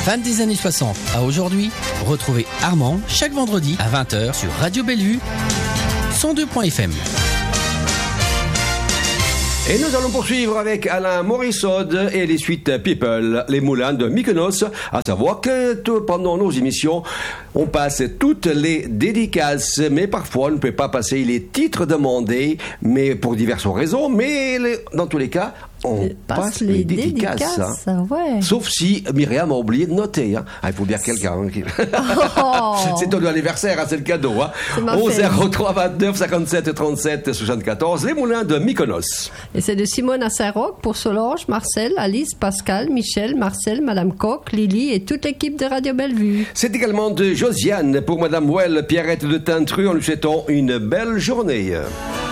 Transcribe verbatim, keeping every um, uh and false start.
Fin des années soixante à aujourd'hui, retrouvez Armand chaque vendredi à vingt heures sur Radio Bellevue, cent deux point F M. Et nous allons poursuivre avec Alain Morissode et les suites People, les moulins de Mykonos. À savoir que tout, pendant nos émissions, on passe toutes les dédicaces, mais parfois on ne peut pas passer les titres demandés, mais pour diverses raisons. Mais les, dans tous les cas, on passe, passe les, les dédicaces. dédicaces hein. ouais. Sauf si Myriam a oublié de noter. Hein. Ah, il faut bien quelqu'un. Hein, qui... oh. C'est ton anniversaire, hein, c'est le cadeau. Hein. onze zéro trois vingt-neuf cinquante-sept trente-sept soixante-quatorze, les moulins de Mykonos. Et c'est de Simone à Saint-Roch pour Solange, Marcel, Alice, Pascal, Michel, Marcel, Madame Coq, Lily et toute l'équipe de Radio Bellevue. C'est également de Josiane pour Madame Well, Pierrette de Tintru en lui souhaitant une belle journée.